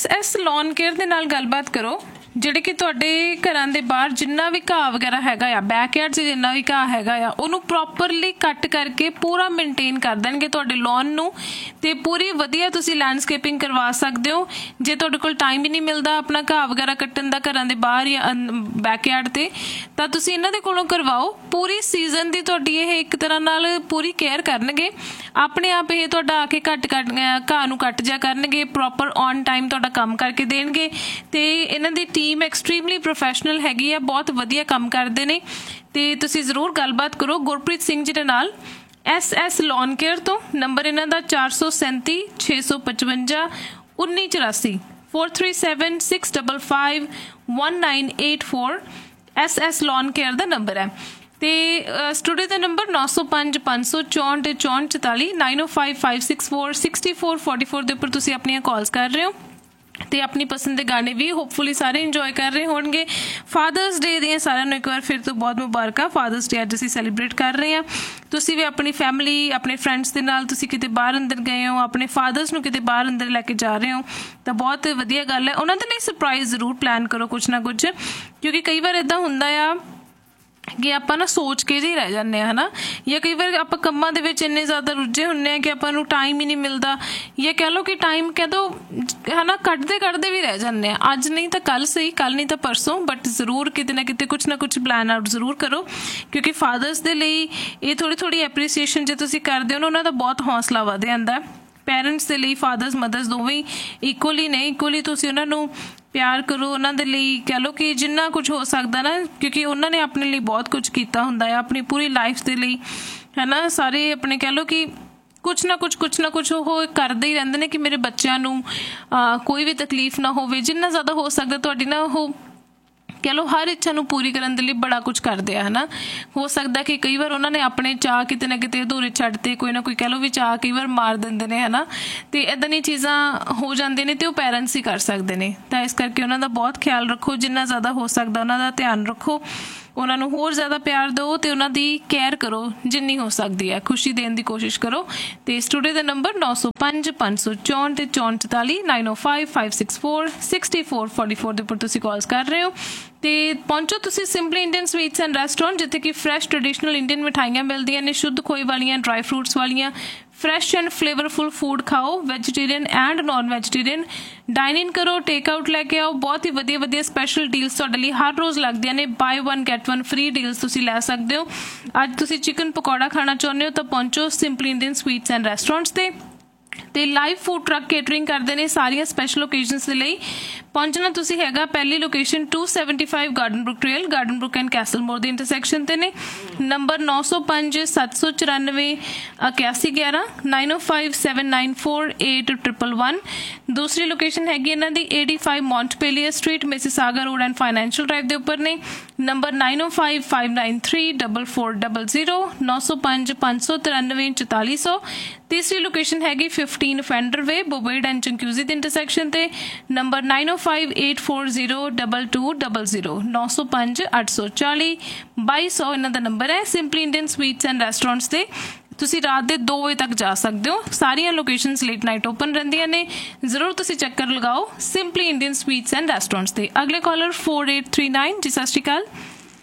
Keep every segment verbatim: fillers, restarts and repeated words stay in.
S S lawn care ਦੇ ਨਾਲ ਗੱਲਬਾਤ ਕਰੋ, ਜਿਹੜੇ ਕਿ ਤੁਹਾਡੇ ਘਰਾਂ ਦੇ ਬਾਹਰ ਜਿੰਨਾ ਵੀ ਘਾਹ ਵਗੈਰਾ ਹੈਗਾ ਆ, ਬੈਕਯਾਰਡ 'ਚ ਜਿੰਨਾ ਵੀ ਘਾਹ ਹੈਗਾ ਆ, ਉਹਨੂੰ ਪ੍ਰੋਪਰਲੀ ਕੱਟ ਕਰਕੇ ਪੂਰਾ ਮੇਨਟੇਨ ਕਰ ਦੇਣਗੇ ਤੁਹਾਡੇ ਲੌਨ ਨੂੰ, ਅਤੇ ਪੂਰੀ ਵਧੀਆ ਤੁਸੀਂ ਲੈਂਡਸਕੇਪਿੰਗ ਕਰਵਾ ਸਕਦੇ ਹੋ। ਜੇ ਤੁਹਾਡੇ ਕੋਲ ਟਾਈਮ ਹੀ ਨਹੀਂ ਮਿਲਦਾ ਆਪਣਾ ਘਾਹ ਵਗੈਰਾ ਕੱਟਣ ਦਾ ਘਰਾਂ ਦੇ ਬਾਹਰ ਜਾਂ ਬੈਕਯਾਰਡ 'ਤੇ, ਤਾਂ ਤੁਸੀਂ ਇਹਨਾਂ ਦੇ ਕੋਲੋਂ ਕਰਵਾਓ। ਪੂਰੀ ਸੀਜ਼ਨ ਦੀ ਤੁਹਾਡੀ ਇਹ ਇੱਕ ਤਰ੍ਹਾਂ ਨਾਲ ਪੂਰੀ ਕੇਅਰ ਕਰਨਗੇ, ਆਪਣੇ ਆਪ ਇਹ ਤੁਹਾਡਾ ਆ ਕੇ ਘੱਟ ਕੱਟ ਘਾਹ ਨੂੰ ਕੱਟ ਜਾ ਕਰਨਗੇ, ਪ੍ਰੋਪਰ ਔਨ ਟਾਈਮ ਤੁਹਾਡਾ ਕੰਮ ਕਰਕੇ ਦੇਣਗੇ। ਅਤੇ ਇਹਨਾਂ ਦੀ ਟੀਮ ਐਕਸਟ੍ਰੀਮਲੀ ਪ੍ਰੋਫੈਸ਼ਨਲ ਹੈਗੀ ਆ, ਬਹੁਤ ਵਧੀਆ ਕੰਮ ਕਰਦੇ ਨੇ। ਅਤੇ ਤੁਸੀਂ ਜ਼ਰੂਰ ਗੱਲਬਾਤ ਕਰੋ ਗੁਰਪ੍ਰੀਤ ਸਿੰਘ ਜੀ ਦੇ ਨਾਲ, ਐਸ ਐਸ ਲੌਨ ਕੇਅਰ ਤੋਂ। ਨੰਬਰ ਇਹਨਾਂ ਦਾ ਚਾਰ ਸੌ ਸੈਂਤੀ ਛੇ ਸੌ ਪਚਵੰਜਾ ਉੱਨੀ ਚੁਰਾਸੀ four three seven six double five one nine eight four S S lawn care ਦਾ ਨੰਬਰ ਹੈ। ਅਤੇ ਸਟੂਡੀਓ ਦਾ ਨੰਬਰ ਨੌ ਸੌ ਪੰਜ ਪੰਜ ਸੌ ਚੌਂਹਠ ਚੌਂਹਠ ਚੁਤਾਲੀ ਨਾਈਨ ਓ five five six four sixty four forty four ਦੇ ਉੱਪਰ ਤੁਸੀਂ ਆਪਣੀਆਂ ਕਾਲਸ ਕਰ ਰਹੇ ਹੋ, ਅਤੇ ਆਪਣੀ ਪਸੰਦ ਦੇ ਗਾਣੇ ਵੀ ਹੋਪਫੁਲੀ ਸਾਰੇ ਇੰਜੋਏ ਕਰ ਰਹੇ ਹੋਣਗੇ। ਫਾਦਰਸ ਡੇ ਦੀਆਂ ਸਾਰਿਆਂ ਨੂੰ ਇੱਕ ਵਾਰ ਫਿਰ ਤੋਂ ਬਹੁਤ ਮੁਬਾਰਕਾਂ। ਫਾਦਰਸ ਡੇ ਅੱਜ ਅਸੀਂ ਸੈਲੀਬ੍ਰੇਟ ਕਰ ਰਹੇ ਹਾਂ। ਤੁਸੀਂ ਵੀ ਆਪਣੀ ਫੈਮਿਲੀ, ਆਪਣੇ ਫਰੈਂਡਸ ਦੇ ਨਾਲ ਤੁਸੀਂ ਕਿਤੇ ਬਾਹਰ ਅੰਦਰ ਗਏ ਹੋ, ਆਪਣੇ ਫਾਦਰਸ ਨੂੰ ਕਿਤੇ ਬਾਹਰ ਅੰਦਰ ਲੈ ਕੇ ਜਾ ਰਹੇ ਹੋ, ਤਾਂ ਬਹੁਤ ਵਧੀਆ ਗੱਲ ਹੈ। ਉਹਨਾਂ ਦੇ ਲਈ ਸਰਪ੍ਰਾਈਜ਼ ਜ਼ਰੂਰ ਪਲਾਨ ਕਰੋ ਕੁਛ ਨਾ ਕੁਛ, ਕਿਉਂਕਿ ਕਈ ਵਾਰ ਇੱਦਾਂ ਹੁੰਦਾ ਆ ਕਿ ਆਪਾਂ ਨਾ ਸੋਚ ਕੇ ਜਿਹੇ ਰਹਿ ਜਾਂਦੇ ਹਾਂ, ਹੈ ਨਾ, ਜਾਂ ਕਈ ਵਾਰ ਆਪਾਂ ਕੰਮਾਂ ਦੇ ਵਿੱਚ ਇੰਨੇ ਜ਼ਿਆਦਾ ਰੁੱਝੇ ਹੁੰਦੇ ਹਾਂ ਕਿ ਆਪਾਂ ਨੂੰ ਟਾਈਮ ਹੀ ਨਹੀਂ ਮਿਲਦਾ, ਜਾਂ ਕਹਿ ਲਓ ਕਿ ਟਾਈਮ ਕਹਿ ਦਿਓ ਹੈ ਨਾ, ਕੱਢਦੇ ਕੱਢਦੇ ਵੀ ਰਹਿ ਜਾਂਦੇ ਹਾਂ। ਅੱਜ ਨਹੀਂ ਤਾਂ ਕੱਲ੍ਹ ਸਹੀ, ਕੱਲ੍ਹ ਨਹੀਂ ਤਾਂ ਪਰਸੋਂ, ਬਟ ਜ਼ਰੂਰ ਕਿਤੇ ਨਾ ਕਿਤੇ ਕੁਛ ਨਾ ਕੁਛ ਪਲਾਨ ਆਊਟ ਜ਼ਰੂਰ ਕਰੋ, ਕਿਉਂਕਿ ਫਾਦਰਸ ਦੇ ਲਈ ਇਹ ਥੋੜ੍ਹੀ ਥੋੜ੍ਹੀ ਐਪਰੀਸੀਏਸ਼ਨ ਜੇ ਤੁਸੀਂ ਕਰਦੇ ਹੋ ਨਾ, ਉਹਨਾਂ ਦਾ ਬਹੁਤ ਹੌਸਲਾ ਵਧ ਜਾਂਦਾ। ਪੈਰੈਂਟਸ ਦੇ ਲਈ ਫਾਦਰਸ ਮਦਰਸ ਦੋਵੇਂ ਇਕੁਅਲੀ ਨੇ, ਇਕੁਅਲੀ ਤੁਸੀਂ ਉਹਨਾਂ ਨੂੰ ਪਿਆਰ ਕਰੋ, ਉਹਨਾਂ ਦੇ ਲਈ ਕਹਿ ਲਓ ਕਿ ਜਿੰਨਾ ਕੁਝ ਹੋ ਸਕਦਾ ਨਾ, ਕਿਉਂਕਿ ਉਹਨਾਂ ਨੇ ਆਪਣੇ ਲਈ ਬਹੁਤ ਕੁਝ ਕੀਤਾ ਹੁੰਦਾ ਆ ਆਪਣੀ ਪੂਰੀ ਲਾਈਫ ਦੇ ਲਈ, ਹੈ ਨਾ। ਸਾਰੇ ਆਪਣੇ ਕਹਿ ਲਓ ਕਿ ਕੁਛ ਨਾ ਕੁਛ ਕੁਛ ਨਾ ਕੁਛ ਉਹ ਕਰਦੇ ਹੀ ਰਹਿੰਦੇ ਨੇ ਕਿ ਮੇਰੇ ਬੱਚਿਆਂ ਨੂੰ ਕੋਈ ਵੀ ਤਕਲੀਫ ਨਾ ਹੋਵੇ। ਜਿੰਨਾ ਜ਼ਿਆਦਾ ਹੋ ਸਕਦਾ ਤੁਹਾਡੀ ਨਾ ਉਹ ਕਹਿ ਲਓ ਹਰ ਇੱਛਾ ਨੂੰ ਪੂਰੀ ਕਰਨ ਦੇ ਲਈ ਬੜਾ ਕੁਛ ਕਰਦੇ ਆ, ਹੈ ਨਾ। ਹੋ ਸਕਦਾ ਕਿ ਕਈ ਵਾਰ ਉਹਨਾਂ ਨੇ ਆਪਣੇ ਚਾਅ ਕਿਤੇ ਨਾ ਕਿਤੇ ਅਧੂਰੇ ਛੱਡ ਤੇ, ਕੋਈ ਨਾ ਕੋਈ ਕਹਿ ਲਓ ਵੀ ਚਾਅ ਕਈ ਵਾਰ ਮਾਰ ਦਿੰਦੇ ਨੇ, ਹੈ ਨਾ, ਅਤੇ ਇੱਦਾਂ ਦੀਆਂ ਚੀਜ਼ਾਂ ਹੋ ਜਾਂਦੀਆਂ ਨੇ, ਅਤੇ ਉਹ ਪੈਰੈਂਟਸ ਹੀ ਕਰ ਸਕਦੇ ਨੇ। ਤਾਂ ਇਸ ਕਰਕੇ ਉਹਨਾਂ ਦਾ ਬਹੁਤ ਖਿਆਲ ਰੱਖੋ, ਜਿੰਨਾ ਜ਼ਿਆਦਾ ਹੋ ਸਕਦਾ ਉਹਨਾਂ ਦਾ ਧਿਆਨ ਰੱਖੋ, ਉਹਨਾਂ ਨੂੰ ਹੋਰ ਜ਼ਿਆਦਾ ਪਿਆਰ ਦਿਓ, ਅਤੇ ਉਹਨਾਂ ਦੀ ਕੇਅਰ ਕਰੋ ਜਿੰਨੀ ਹੋ ਸਕਦੀ ਹੈ, ਖੁਸ਼ੀ ਦੇਣ ਦੀ ਕੋਸ਼ਿਸ਼ ਕਰੋ। ਅਤੇ ਸਟੂਡੀਓ ਦਾ ਨੰਬਰ ਨੌ ਸੌ ਪੰਜ ਪੰਜ ਸੌ ਚੌਂਹਠ ਚੌਂਹਠ ਚੁਤਾਲੀ ਨਾਈਨ ਓ five five six four sixty four forty four ਦੇ ਉੱਪਰ ਤੁਸੀਂ ਕਾਲਸ ਕਰ ਰਹੇ ਹੋ। ਅਤੇ ਪਹੁੰਚੋ ਤੁਸੀਂ simply Indian sweets and restaurant, ਜਿੱਥੇ ਕਿ ਫਰੈਸ਼ ਟ੍ਰੈਡੀਸ਼ਨਲ ਇੰਡੀਅਨ ਮਿਠਾਈਆਂ ਮਿਲਦੀਆਂ ਨੇ, ਸ਼ੁੱਧ ਖੋਏ ਵਾਲੀਆਂ, ਡਰਾਈ ਫਰੂਟਸ ਵਾਲੀਆਂ, ਫਰੈਸ਼ ਐਂਡ ਫਲੇਵਰਫੁਲ ਫੂਡ ਖਾਓ, vegetarian and non vegetarian. Dine ਇਨ ਕਰੋ, ਟੇਕ ਆਊਟ ਲੈ ਕੇ ਆਓ, ਬਹੁਤ ਹੀ ਵਧੀਆ ਵਧੀਆ ਸਪੈਸ਼ਲ ਡੀਲਸ ਤੁਹਾਡੇ ਲਈ ਹਰ ਰੋਜ਼ ਲੱਗਦੀਆਂ ਨੇ। Bye one get one free deals ਤੁਸੀਂ ਲੈ ਸਕਦੇ ਹੋ। ਅੱਜ ਤੁਸੀਂ ਚਿਕਨ ਪਕੌੜਾ ਖਾਣਾ ਚਾਹੁੰਦੇ ਹੋ ਤਾਂ ਪਹੁੰਚੋ simply Indian sweets and restaurants 'ਤੇ। ਅਤੇ ਲਾਈਵ ਫੂਡ ਟਰੱਕ ਕੇਟਰਿੰਗ ਕਰਦੇ ਨੇ ਸਾਰੀਆਂ ਸਪੈਸ਼ਲ ਓਕੇਜ਼ਨਸ ਦੇ ਲਈ। ਪਹੁੰਚਣਾ ਤੁਸੀਂ ਹੈਗਾ ਪਹਿਲੀ location to seventy five garden Brook trail, garden Brook and Castell ਮੋਰ ਦੇ ਇੰਟਰਸੈਕਸ਼ਨ 'ਤੇ ਨੇ। ਨੰਬਰ ਨੌ ਸੌ ਪੰਜ ਸੱਤ ਸੌ ਚੁਰਾਨਵੇਂ ਇਕਿਆਸੀ ਗਿਆਰਾਂ ਨਾਈਨ ਓ five seven nine four eight triple one. ਦੂਸਰੀ ਲੋਕੇਸ਼ਨ ਹੈਗੀ ਇਹਨਾਂ ਦੀ eighty five ਮੌਂਟਪੇਲੀਅਰ street, Mississauga road and financial drive ਦੇ ਉੱਪਰ ਨੇ। ਨੰਬਰ ਨਾਈਨ ਓ five five nine three double four double zero ਨੌ ਸੌ ਪੰਜ ਪੰਜ ਸੌ ਤਿਰਾਨਵੇਂ ਚੁਤਾਲੀ ਸੌ। ਤੀਸਰੀ ਲੋਕੇਸ਼ਨ ਹੈਗੀ ਫਿਫਟੀਨ ਫੈਂਡਰ ਵੇ, ਬੋਬੇਡ ਐਂਡ ਚੰਕਿਊਜ਼ੀ ਦੇ ਇੰਟਰਸੈਕਸ਼ਨ 'ਤੇ। ਨੰਬਰ ਨਾਈਨ ਓ five eight four zero double two double zero ਨੌ ਸੌ ਪੰਜ ਅੱਠ ਸੌ ਚਾਲੀ ਬਾਈ ਸੌ ਇਹਨਾਂ ਦਾ ਨੰਬਰ ਹੈ। Simply Indian sweets and restaurants 'ਤੇ ਤੁਸੀਂ ਰਾਤ ਦੇ ਦੋ ਵਜੇ ਤੱਕ ਜਾ ਸਕਦੇ ਹੋ। ਸਾਰੀਆਂ ਲੋਕੇਸ਼ਨਸ ਲੇਟ ਨਾਈਟ ਓਪਨ ਰਹਿੰਦੀਆਂ ਨੇ, ਜ਼ਰੂਰ ਤੁਸੀਂ ਚੱਕਰ ਲਗਾਓ simply Indian sweets and restaurants 'ਤੇ। ਅਗਲੇ collar four eight three nine ਜੀ, ਸਤਿ ਸ਼੍ਰੀ ਅਕਾਲ।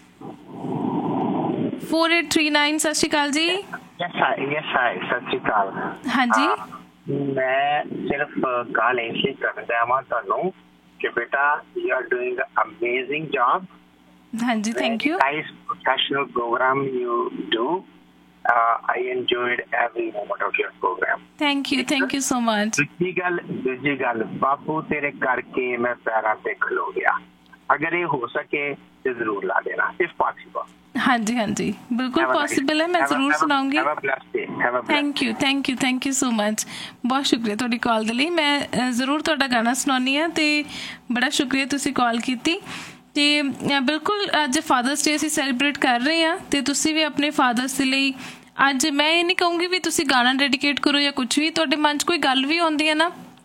ਫੋਰ ਏਟ ਥ੍ਰੀ ਨਾਈਨ ਸਤਿ ਸ਼੍ਰੀ ਅਕਾਲ ਜੀ। ਸਤਿ ਸ਼੍ਰੀ ਅਕਾਲ। ਹਾਂਜੀ, ਮੈਂ ਸਿਰਫ ਕਾਲ ਇਸ ਲਈ ਕਰਦਾ ਵਾਂ ਤੁਹਾਨੂੰ ਕਿ ਬੇਟਾ you are doing amazing job. ਹਾਂਜੀ, thank you. Nice professional programme you do. I enjoyed every moment of your program. Thank you, thank you so much. ਦੂਜੀ ਗੱਲ ਦੂਜੀ ਗੱਲ ਬਾਪੂ ਤੇਰੇ ਕਰਕੇ ਮੈਂ ਪੈਰਾਂ ਤੇ ਖਲੋ ਗਿਆ। ਅਗਰ ਇਹ ਹੋ ਸਕੇ ਤੇ ਜ਼ਰੂਰ ਲਾ ਦੇਣਾ if possible. ਹਾਂਜੀ ਹਾਂਜੀ ਬਿਲਕੁਲ ਪੋਸੀਬਲ ਹੈ, ਮੈਂ ਜ਼ਰੂਰ ਸੁਣਾਉਂਗੀ। Thank you thank you thank you so much. ਬਹੁਤ ਸ਼ੁਕਰੀਆ ਤੁਹਾਡੀ ਕਾਲ ਦੇ ਲਈ। ਮੈਂ ਜ਼ਰੂਰ ਤੁਹਾਡਾ ਗਾਣਾ ਸੁਣਾਉਂਦੀ ਹਾਂ ਅਤੇ ਬੜਾ ਸ਼ੁਕਰੀਆ ਤੁਸੀਂ ਕਾਲ ਕੀਤੀ। ਅਤੇ ਬਿਲਕੁਲ ਅੱਜ ਫਾਦਰਸ ਡੇ ਅਸੀਂ ਸੈਲੀਬ੍ਰੇਟ ਕਰ ਰਹੇ ਹਾਂ, ਅਤੇ ਤੁਸੀਂ ਵੀ ਆਪਣੇ ਫਾਦਰਸ ਦੇ ਲਈ ਅੱਜ ਮੈਂ ਇਹ ਨਹੀਂ ਕਹੂੰਗੀ ਵੀ ਤੁਸੀਂ ਗਾਣਾ ਡੈਡੀਕੇਟ ਕਰੋ ਜਾਂ ਕੁਛ ਵੀ, ਤੁਹਾਡੇ ਮਨ 'ਚ ਕੋਈ ਗੱਲ ਵੀ ਆਉਂਦੀ ਹੈ ਨਾ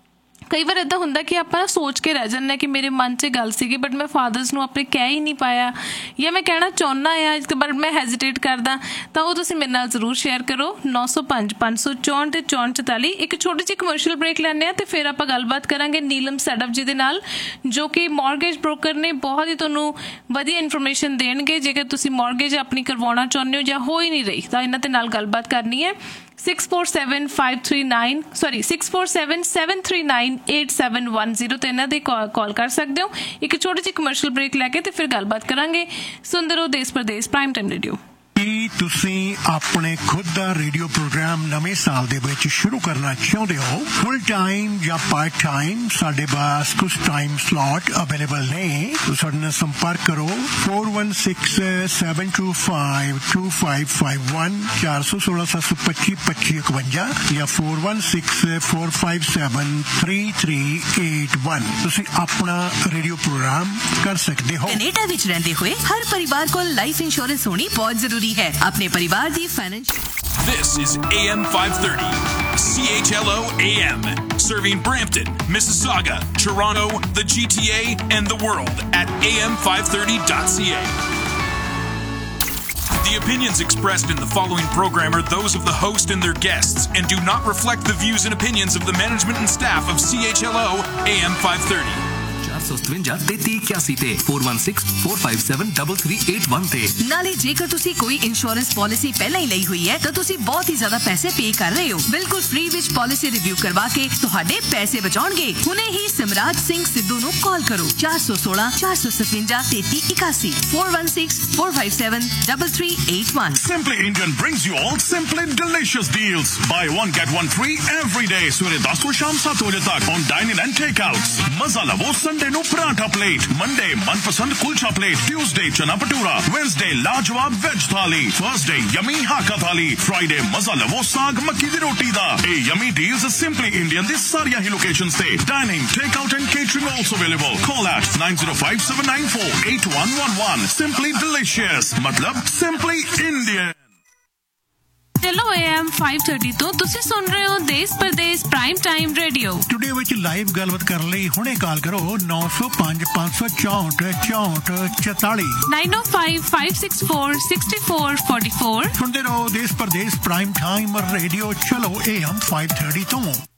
ਕਈ ਵਾਰ ਇੱਦਾਂ ਹੁੰਦਾ ਕਿ ਆਪਾਂ ਨਾ ਸੋਚ ਕੇ ਰਹਿ ਜਾਂਦੇ ਕਿ ਮੇਰੇ ਮਨ 'ਚ ਗੱਲ ਸੀਗੀ ਬਟ ਮੈਂ ਫਾਦਰਸ ਨੂੰ ਆਪਣੇ ਕਹਿ ਹੀ ਨਹੀਂ ਪਾਇਆ, ਜਾਂ ਮੈਂ ਕਹਿਣਾ ਚਾਹੁੰਦਾ ਆ ਬਟ ਮੈਂ ਹੈਜ਼ੀਟੇਟ ਕਰਦਾ, ਤਾਂ ਉਹ ਤੁਸੀਂ ਮੇਰੇ ਨਾਲ ਜ਼ਰੂਰ ਸ਼ੇਅਰ ਕਰੋ। ਨੌ ਸੌ ਪੰਜ ਪੰਜ ਸੌ ਚੌਂਹਠ ਤੇ ਚੌਂਹਠ ਚੁਤਾਲੀ। ਇੱਕ ਛੋਟੀ ਜਿਹੀ ਕਮਰਸ਼ੀਅਲ ਬ੍ਰੇਕ ਲੈਂਦੇ ਹਾਂ ਤੇ ਫਿਰ ਆਪਾਂ ਗੱਲਬਾਤ ਕਰਾਂਗੇ ਨੀਲਮ ਸੈਡਪ ਜੀ ਦੇ ਨਾਲ, ਜੋ ਕਿ ਮੌਰਗੇਜ ਬ੍ਰੋਕਰ ਨੇ। ਬਹੁਤ ਹੀ ਤੁਹਾਨੂੰ ਵਧੀਆ ਇਨਫੋਰਮੇਸ਼ਨ ਦੇਣਗੇ ਜੇਕਰ ਤੁਸੀਂ ਮੌਰਗੇਜ ਆਪਣੀ ਕਰਵਾਉਣਾ ਚਾਹੁੰਦੇ ਹੋ ਜਾਂ ਹੋ ਹੀ ਨਹੀਂ ਰਹੀ, ਤਾਂ ਇਹਨਾਂ ਦੇ ਨਾਲ ਗੱਲਬਾਤ ਕਰਨੀ ਹੈ। Six four seven five three nine sorry six four seven seven three nine eight seven one zero ਤੇ ਇਹਨਾਂ ਦੇ ਕਾਲ ਕਰ ਸਕਦੇ ਹੋ। ਇੱਕ ਛੋਟੀ ਜਿਹੀ ਕਮਰਸ਼ੀਅਲ ਬ੍ਰੇਕ ਲੈ ਕੇ ਤੇ ਫਿਰ ਗੱਲਬਾਤ ਕਰਾਂਗੇ। ਸੁਣਦੇ ਰਹੋ ਦੇਸ਼ ਪ੍ਰਦੇਸ਼ ਪ੍ਰਾਈਮ ਟਾਈਮ ਰੇਡੀਓ। ਕੀ ਤੁਸੀਂ ਆਪਣੇ ਖੁਦ ਦਾ ਰੇਡੀਓ ਪ੍ਰੋਗਰਾਮ ਨਵੇਂ ਸਾਲ ਦੇ ਵਿੱਚ ਸ਼ੁਰੂ ਕਰਨਾ ਚਾਹੁੰਦੇ ਹੋ? ਫੁੱਲ ਟਾਈਮ ਜਾਂ ਪਾਰਟ ਟਾਈਮ, ਸਾਡੇ ਪਾਸ ਕੁਝ ਟਾਈਮ ਸਲॉट ਅਵੇਲੇਬਲ ਨੇ। ਸਾਡੇ ਨਾਲ ਸੰਪਰਕ ਕਰੋ four one six seven to five to five five one चार सौ सोलह सात सौ पच्ची पच्ची इकवंजा या four one six four five seven three three eight one. ਤੁਸੀਂ ਆਪਣਾ ਰੇਡੀਓ ਪ੍ਰੋਗਰਾਮ ਕਰ ਸਕਦੇ ਹੋ। ਕੈਨੇਡਾ ਵਿੱਚ ਰਹਿੰਦੇ ਹੋਏ ਹਰ ਪਰਿਵਾਰ ਕੋਲ ਲਾਈਫ ਇੰਸ਼ੋਰੈਂਸ ਹੋਣੀ ਬਹੁਤ ਜ਼ਰੂਰੀ है। अपने परिवार the financial. This is A M five thirty, C H L O A M, serving Brampton, Mississauga, Toronto, the G T A, and the world at A M five thirty dot C A. The opinions expressed in the following program are those of the host and their guests and do not reflect the views and opinions of the management and staff of C H L O A M five thirty. Four one six four five seven three three eight one ਤੇ ਨਾਲੇ ਜੇਕਰ ਤੁਸੀਂ ਕੋਈ insurance policy ਪਹਿਲਾਂ ਹੀ ਲਈ ਹੋਈ ਹੈ ਤਾਂ ਤੁਸੀਂ ਬਹੁਤ ਹੀ ਜ਼ਿਆਦਾ ਪੈਸੇ ਪੇ ਕਰ ਰਹੇ ਹੋ। ਬਿਲਕੁਲ ਫ੍ਰੀ ਵਿੱਚ ਪਾਲਿਸੀ ਰਿਵਿਊ ਕਰਵਾ ਕੇ ਤੁਹਾਡੇ ਪੈਸੇ ਬਚਾਉਣਗੇ। ਹੁਣੇ ਹੀ ਸਿਮਰਾਜ ਸਿੰਘ ਸਿੱਧੂ ਨੂੰ ਕਾਲ ਕਰੋ ਚਾਰ ਸੌ ਸੋਲਾਂ ਚਾਰ ਸੌ ਸਤਵੰਜਾ ਤੇਤੀ ਇਕਾਸੀ four one six four five seven three three eight one. Simply Indian brings you all simply delicious deals. Buy one get one free every day ਸਵੇਰੇ ਦਸ ਤੋਂ ਸ਼ਾਮ ਸੱਤ ਵਜੇ ਤੱਕ on dining and takeouts। ਮਜ਼ਾ ਲਵੋ ਸੰਡੇ ਨੂੰ ਪਰਾਂਠਾ ਪਲੇਟ, ਮੰਡੇ मनपसंद कुलचा प्लेट, ट्यूसडे चना भटूरा, वेडनेसडे लाजवाब वेज थाली, थर्सडे यमी हाका थाली, फ्राइडे मजा लवो साग मक्की दी रोटी दा। ए यमी डील्स सिंपली इंडियन दी सारियां ही लोकेशंस ते dining, take out and catering also available. Call at nine zero five seven nine four eight one one one. Simply delicious मतलब simply Indian। ਚਲੋ A M five thirty ਤੋਂ ਤੁਸੀਂ ਸੁਣ ਰਹੇ ਹੋ ਦੇਸ਼ Pradesh prime time radio. Today ਵਿੱਚ live ਗੱਲਬਾਤ ਕਰਨ ਲਈ ਹੁਣੇ ਕਾਲ ਕਰੋ ਨੌ ਸੌ ਪੰਜ ਪੰਜ ਸੌ ਚੌਂਹਠ ਚੌਂਹਠ ਚੁਤਾਲੀ नाइन ओ five five six four six four four four. ਸੁਣਦੇ ਰਹੋ ਦੇਸ਼ ਪ੍ਰਦੇਸ਼ ਪ੍ਰਾਈਮ ਟਾਈਮ ਰੇਡੀਓ। ਚਲੋ A M five thirty ਤੋਂ।